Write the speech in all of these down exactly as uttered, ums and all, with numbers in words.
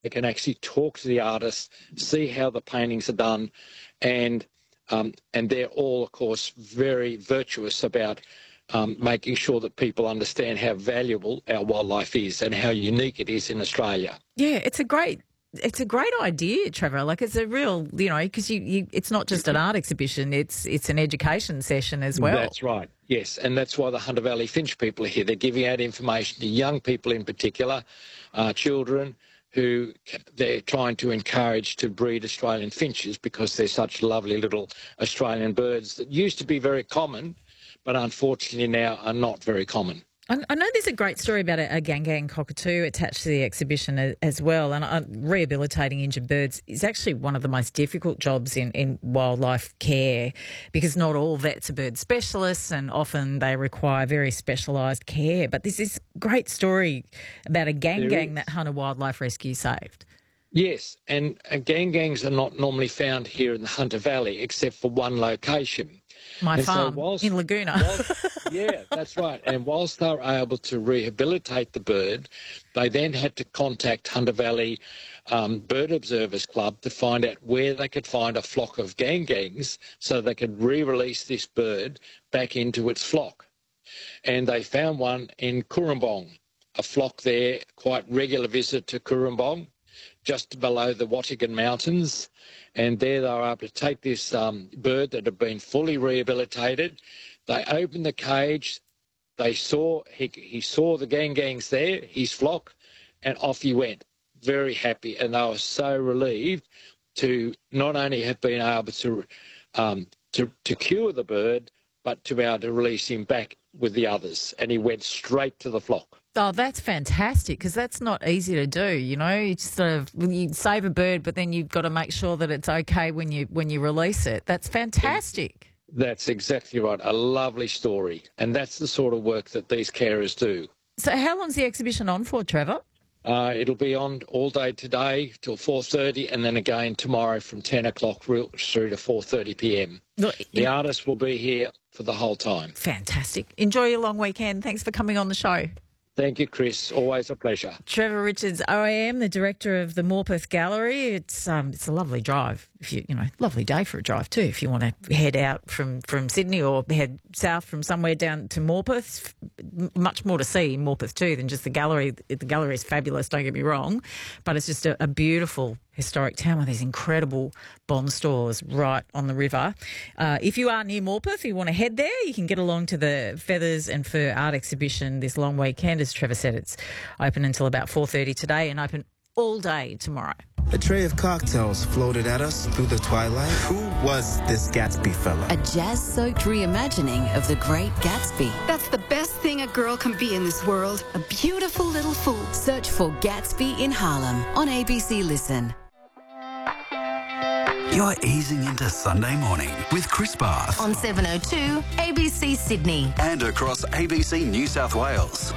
They can actually talk to the artists, see how the paintings are done, and um, and they're all, of course, very virtuous about um, making sure that people understand how valuable our wildlife is and how unique it is in Australia. Yeah, it's a great it's a great idea, Trevor. Like, it's a real, you know, because you, you it's not just an art exhibition; it's it's an education session as well. That's right. Yes, and that's why the Hunter Valley Finch people are here. They're giving out information to young people in particular, uh, children, who they're trying to encourage to breed Australian finches because they're such lovely little Australian birds that used to be very common, but unfortunately now are not very common. I I know there's a great story about a, a Gangang cockatoo attached to the exhibition a, as well, and uh, rehabilitating injured birds is actually one of the most difficult jobs in, in wildlife care, because not all vets are bird specialists and often they require very specialised care. But this is a great story about a Gangang that Hunter Wildlife Rescue saved. Yes, and uh, Gangangs are not normally found here in the Hunter Valley except for one location. My and farm so whilst, in Laguna. whilst, yeah, that's right. And whilst they were able to rehabilitate the bird, they then had to contact Hunter Valley um, Bird Observers Club to find out where they could find a flock of Gangangs so they could re-release this bird back into its flock. And they found one in Cooranbong, a flock there, quite regular visit to Cooranbong, just below the Wattigan Mountains. And there they were able to take this um, bird that had been fully rehabilitated. They opened the cage. They saw, he, he saw the Gangangs there, his flock, and off he went, very happy. And they were so relieved to not only have been able to, um, to, to cure the bird, but to be able to release him back with the others. And he went straight to the flock. Oh, that's fantastic, because that's not easy to do, you know. You just sort of, you save a bird, but then you've got to make sure that it's okay when you when you release it. That's fantastic. That's exactly right. A lovely story. And that's the sort of work that these carers do. So how long's the exhibition on for, Trevor? Uh, it'll be on all day today till four thirty, and then again tomorrow from ten o'clock through to four thirty p m. Look, the artists will be here for the whole time. Fantastic. Enjoy your long weekend. Thanks for coming on the show. Thank you, Chris. Always a pleasure. Trevor Richards, O A M, the director of the Morpeth Gallery. It's um, it's a lovely drive. If you you know, lovely day for a drive too. If you want to head out from, from Sydney or head south from somewhere down to Morpeth, much more to see in Morpeth too than just the gallery. The gallery is fabulous. Don't get me wrong, but it's just a, a beautiful historic town with these incredible bond stores right on the river. Uh, if you are near Morpeth, you want to head there, you can get along to the Feathers and Fur Art Exhibition this long weekend. As Trevor said, it's open until about four thirty today and open all day tomorrow. A tray of cocktails floated at us through the twilight. Who was this Gatsby fella? A jazz-soaked reimagining of the great Gatsby. That's the best thing a girl can be in this world. A beautiful little fool. Search for Gatsby in Harlem on A B C Listen. You're easing into Sunday morning with Chris Bath On seven oh two A B C Sydney. and across A B C New South Wales.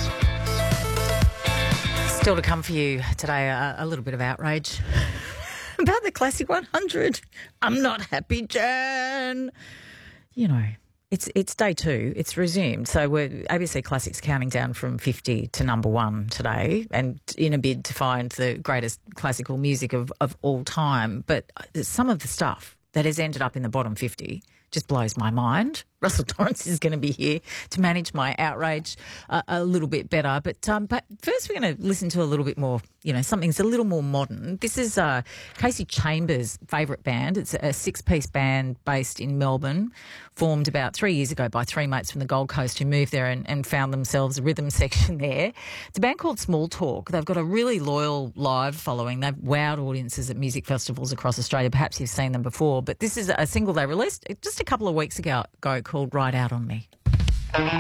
Still to come for you today, a, a little bit of outrage about the Classic one hundred. I'm not happy, Jan. You know, it's it's day two. It's resumed. So we're A B C Classics counting down from fifty to number one today, and in a bid to find the greatest classical music of, of all time. But some of the stuff that has ended up in the bottom fifty just blows my mind. Russell Torrance is going to be here to manage my outrage uh, a little bit better. But um, but first we're going to listen to a little bit more, you know, something's a little more modern. This is uh, Casey Chambers' favourite band. It's a six-piece band based in Melbourne, formed about three years ago by three mates from the Gold Coast who moved there and, and found themselves a rhythm section there. It's a band called Small Talk. They've got a really loyal live following. They've wowed audiences at music festivals across Australia. Perhaps you've seen them before. But this is a single they released just a couple of weeks ago, ago called Ride Out On Me.